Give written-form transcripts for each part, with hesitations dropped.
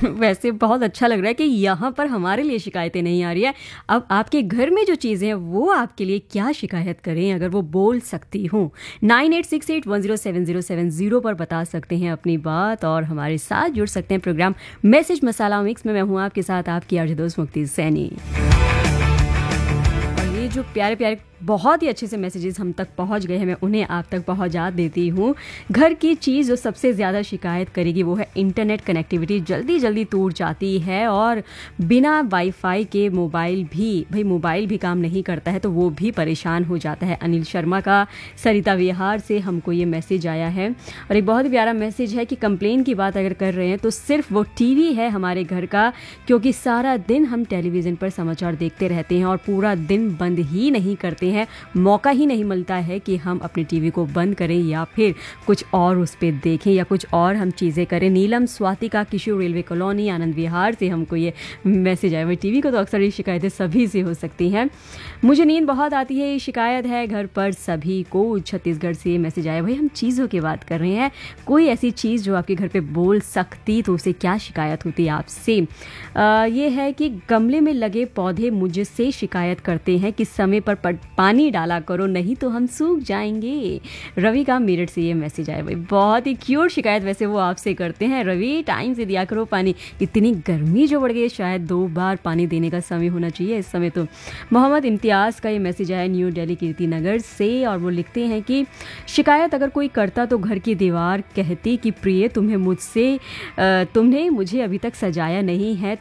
वैसे बहुत अच्छा लग रहा है कि यहाँ पर हमारे लिए शिकायतें नहीं आ रही है। अब आपके घर में जो चीज़ें हैं वो आपके लिए क्या शिकायत करें अगर वो बोल सकती हूँ। 9868107070 पर बता सकते हैं अपनी बात और हमारे साथ जुड़ सकते हैं प्रोग्राम मैसेज मसाला मिक्स में। मैं हूँ आपके साथ आपकी आरजे दोस्त मुक्ति सैनी। और ये जो प्यारे प्यारे बहुत ही अच्छे से मैसेजेस हम तक पहुंच गए हैं, मैं उन्हें आप तक पहुंचा देती हूँ। घर की चीज़ जो सबसे ज़्यादा शिकायत करेगी वो है इंटरनेट कनेक्टिविटी जल्दी जल्दी टूट जाती है और बिना वाईफाई के मोबाइल भी काम नहीं करता है तो वो भी परेशान हो जाता है। अनिल शर्मा का सरिता विहार से हमको ये मैसेज आया है और एक बहुत ही प्यारा मैसेज है कि कंप्लेन की बात अगर कर रहे हैं तो सिर्फ वो टीवी है हमारे घर का, क्योंकि सारा दिन हम टेलीविज़न पर समाचार देखते रहते हैं और पूरा दिन बंद ही नहीं करते हैं। मौका ही नहीं मिलता है कि हम अपने टीवी को बंद करें या फिर कुछ और उस पर देखें या कुछ और हम चीज़ें करें। नीलम स्वाति का किशोर रेलवे कॉलोनी आनंद विहार से हमको ये मैसेज आया। भाई टीवी को तो अक्सर ये शिकायतें सभी से हो सकती हैं। मुझे नींद बहुत आती है, ये शिकायत है घर पर सभी को। छत्तीसगढ़ से मैसेज आया। भाई हम चीज़ों की बात कर रहे हैं, कोई ऐसी चीज़ जो आपके घर पे बोल सकती तो उसे क्या शिकायत होती आपसे। ये है कि गमले में लगे पौधे मुझसे शिकायत करते हैं कि समय पर पानी डाला करो नहीं तो हम सूख जाएंगे। रवि का मेरठ से ये मैसेज आया। भाई बहुत ही क्यूट शिकायत वैसे वो आपसे करते हैं। रवि टाइम से दिया करो पानी, इतनी गर्मी जो बढ़ गई है शायद 2 बार पानी देने का समय होना चाहिए इस समय तो। मोहम्मद इम्तियाज़ का ये मैसेज आया न्यू दिल्ली कीर्ति नगर से और वो लिखते हैं कि शिकायत अगर कोई करता तो घर की दीवार कहती कि प्रिय तुमने मुझे अभी तक सजाया नहीं है,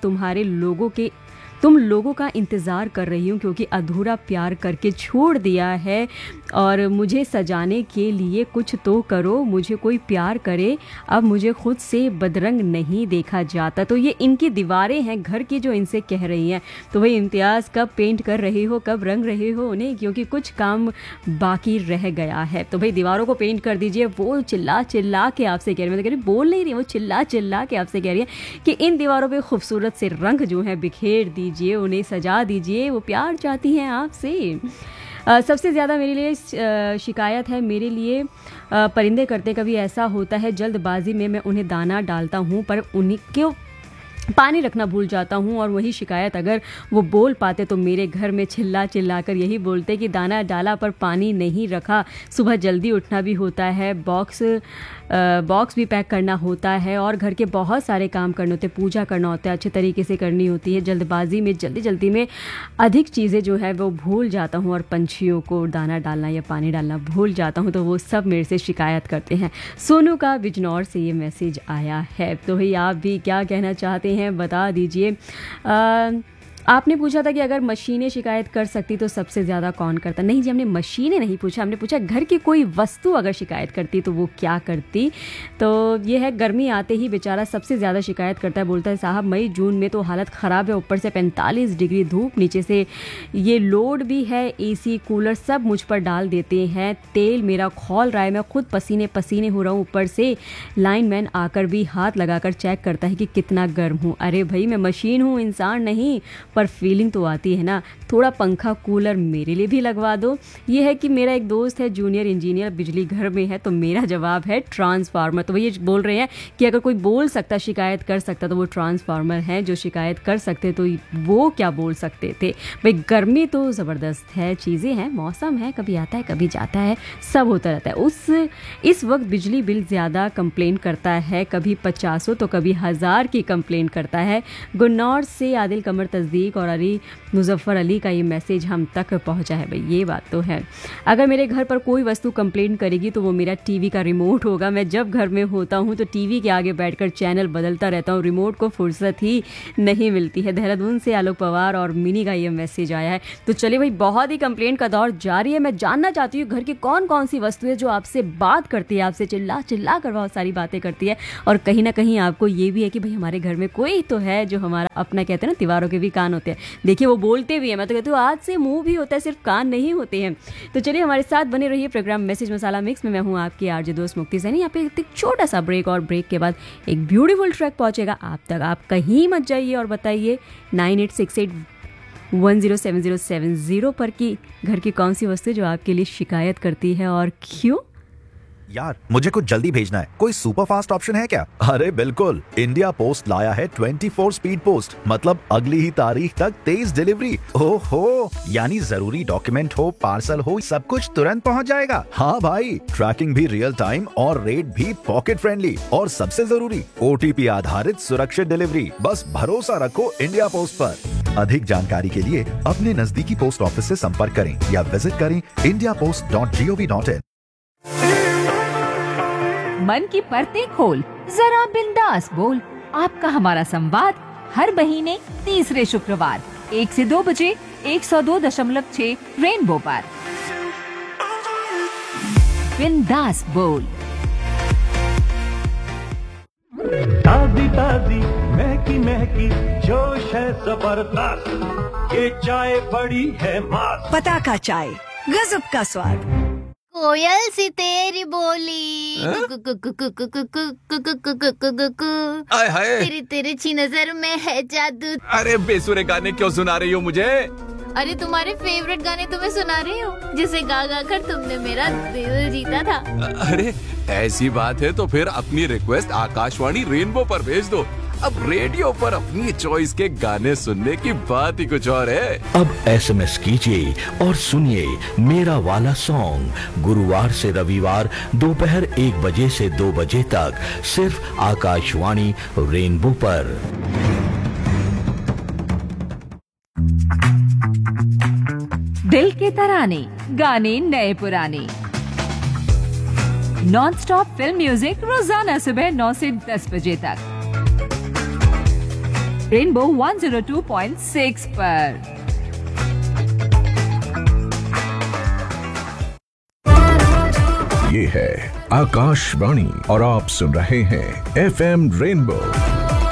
तुम लोगों का इंतज़ार कर रही हूँ क्योंकि अधूरा प्यार करके छोड़ दिया है और मुझे सजाने के लिए कुछ तो करो, मुझे कोई प्यार करे, अब मुझे खुद से बदरंग नहीं देखा जाता। तो ये इनकी दीवारें हैं घर की जो इनसे कह रही हैं। तो वही इम्तियाज़ कब पेंट कर रहे हो, कब रंग रहे हो उन्हें, क्योंकि कुछ काम बाकी रह गया है। तो भाई दीवारों को पेंट कर दीजिए। वो चिल्ला चिल्ला के आपसे कह रही है, मैं तो कह रही बोल नहीं रही, वो चिल्ला चिल्ला के आपसे कह रही है कि इन दीवारों पर खूबसूरत से रंग जो है बिखेर दीजिए, उन्हें सजा दीजिए, वो प्यार चाहती हैं आपसे। सबसे ज़्यादा मेरे लिए शिकायत है, मेरे लिए परिंदे करते कभी ऐसा होता है जल्दबाजी में मैं उन्हें दाना डालता हूँ पर उन्हीं क्यों पानी रखना भूल जाता हूँ और वही शिकायत अगर वो बोल पाते तो मेरे घर में चिल्ला चिल्ला कर यही बोलते कि दाना डाला पर पानी नहीं रखा। सुबह जल्दी उठना भी होता है, बॉक्स भी पैक करना होता है और घर के बहुत सारे काम करने होते हैं, पूजा करना होता है, अच्छे तरीके से करनी होती है। जल्दबाजी में जल्दी में अधिक चीज़ें जो है वो भूल जाता हूँ और पंछियों को दाना डालना या पानी डालना भूल जाता हूँ, तो वो सब मेरे से शिकायत करते हैं। सोनू का बिजनौर से ये मैसेज आया है। तो भाई आप भी क्या कहना चाहते हैं बता दीजिए। आपने पूछा था कि अगर मशीनें शिकायत कर सकती तो सबसे ज़्यादा कौन करता। नहीं जी, हमने मशीनें नहीं पूछा, हमने पूछा घर की कोई वस्तु अगर शिकायत करती तो वो क्या करती। तो ये है गर्मी आते ही बेचारा सबसे ज़्यादा शिकायत करता है, बोलता है साहब मई जून में तो हालत ख़राब है, ऊपर से 45 डिग्री धूप, नीचे से ये लोड भी है, एसी कूलर सब मुझ पर डाल देते हैं, तेल मेरा खौल रहा है, मैं खुद पसीने पसीने हो रहा हूँ, ऊपर से लाइनमैन आकर भी हाथ लगाकर चेक करता है कि कितना गर्म हूँ। अरे भाई मैं मशीन हूँ, इंसान नहीं, पर फीलिंग तो आती है ना। थोड़ा पंखा कूलर मेरे लिए भी लगवा दो। ये है कि मेरा एक दोस्त है जूनियर इंजीनियर, बिजली घर में है, तो मेरा जवाब है ट्रांसफार्मर। तो वो ये बोल रहे हैं कि अगर कोई बोल सकता शिकायत कर सकता तो वो ट्रांसफार्मर है जो शिकायत कर सकते, तो वो क्या बोल सकते थे। भाई गर्मी तो ज़बरदस्त है, चीज़ें हैं, मौसम है, कभी आता है कभी जाता है, सब होता रहता है। इस वक्त बिजली बिल ज़्यादा कंप्लेन करता है, कभी 50 तो कभी 1000 की कंप्लेन करता है। गुन्नौर से आदिल कमर तस्दीक और अली मुजफ्फर अली का ये मैसेज हम तक पहुंचा है। भाई ये बात तो है, अगर मेरे घर पर कोई वस्तु कंप्लेंट करेगी तो वो मेरा टीवी का रिमोट होगा। मैं जब घर में होता हूं तो टीवी के आगे बैठकर चैनल बदलता रहता हूं, रिमोट को फुर्सत ही नहीं मिलती है। देहरादून से आलोक पवार और मिनी का ये मैसेज आया है। तो चलिए भाई बहुत ही कंप्लेंट का दौर जारी है। मैं जानना चाहती हूँ घर की कौन कौन सी वस्तु है जो आपसे बात करती है, आपसे चिल्ला चिल्ला कर बहुत सारी बातें करती है, और कहीं ना कहीं आपको ये भी है कि भाई हमारे घर में कोई तो है जो हमारा अपना, कहते हैं ना दीवारों के भी कान होते हैं। देखिए वो बोलते भी हैं, मैं तो कहती हूँ आज से मुंह भी होता है, सिर्फ कान नहीं होते हैं। तो चलिए हमारे साथ बने रहिए प्रोग्राम मैसेज मसाला मिक्स में। मैं हूँ आपकी आरजे दोस्त मुक्ति सैनी। यहाँ पे एक छोटा सा ब्रेक और ब्रेक के बाद एक ब्यूटीफुल ट्रैक पहुंचेगा आप तक। आप कहीं मत जाइए और बताइए 9868107070 पर कि घर की कौन सी वस्तु जो आपके लिए शिकायत करती है और क्यों। यार मुझे कुछ जल्दी भेजना है, कोई सुपर फास्ट ऑप्शन है क्या? अरे बिल्कुल, इंडिया पोस्ट लाया है 24 स्पीड पोस्ट, मतलब अगली ही तारीख तक तेज डिलीवरी। ओहो, यानी जरूरी डॉक्यूमेंट हो, पार्सल हो, सब कुछ तुरंत पहुंच जाएगा। हाँ भाई, ट्रैकिंग भी रियल टाइम और रेट भी पॉकेट फ्रेंडली, और सबसे जरूरी OTP आधारित सुरक्षित डिलीवरी। बस भरोसा रखो इंडिया पोस्ट पर। अधिक जानकारी के लिए अपने नजदीकी पोस्ट ऑफिस से संपर्क करें या विजिट करें indiapost.gov.in। मन की परतें खोल, जरा बिंदास बोल। आपका हमारा संवाद हर महीने तीसरे शुक्रवार 1 से 2 बजे 102.6 रेनबो पर। बिंदास बोल। ताजी ताजी महकी महकी जोश है जबरदस्त, ये चाय बड़ी है मस्त। पता का चाय, गजब का स्वाद। कोयल सी तेरी बोली, आय हाय, तेरी तिरछी नजर में है जादू। अरे बेसुरे गाने क्यों सुना रही हो मुझे? अरे तुम्हारे फेवरेट गाने तुम्हें सुना रही हूँ, जिसे गा गा कर तुमने मेरा दिल जीता था। अरे ऐसी बात है तो फिर अपनी रिक्वेस्ट आकाशवाणी रेनबो पर भेज दो। अब रेडियो पर अपनी चॉइस के गाने सुनने की बात ही कुछ और है। अब SMS कीजिए और सुनिए मेरा वाला सॉन्ग गुरुवार से रविवार दोपहर 1 बजे से 2 बजे तक सिर्फ आकाशवाणी रेनबो पर। दिल के तराने, गाने नए पुराने, नॉन स्टॉप फिल्म म्यूजिक रोजाना सुबह 9 से 10 बजे तक रेनबो 102.6 पर। ये है आकाशवाणी और आप सुन रहे हैं FM रेनबो।